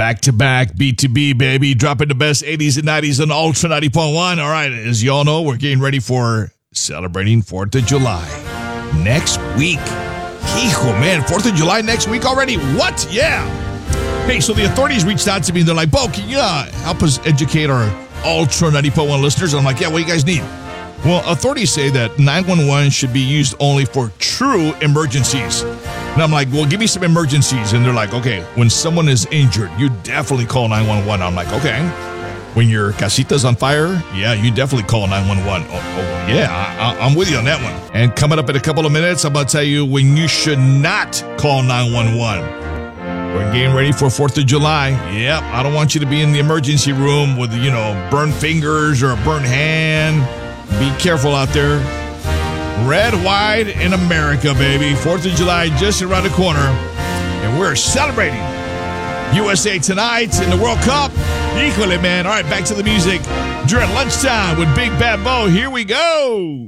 Back to back, B2B, baby. Dropping the best 80s and 90s on Ultra 90.1. All right, as you all know, we're getting ready for celebrating 4th of July next week. Hijo, man, 4th of July next week already? What? Yeah. Hey, so the authorities reached out to me and they're like, Bo, can you help us educate our Ultra 90.1 listeners? And I'm like, yeah, what do you guys need? Well, authorities say that 911 should be used only for true emergencies. And I'm like, well, give me some emergencies. And they're like, okay, when someone is injured, you definitely call 911. I'm like, okay. When your casita's on fire, yeah, you definitely call 911. Oh yeah, I'm with you on that one. And coming up in a couple of minutes, I'm going to tell you when you should not call 911. We're getting ready for 4th of July. Yep, I don't want you to be in the emergency room with, burned fingers or a burnt hand. Be careful out there. Red, white in America, baby. 4th of July just around the corner. And we're celebrating USA tonight in the World Cup. Equally, man. All right, back to the music. During lunchtime with Big Bad Bo. Here we go.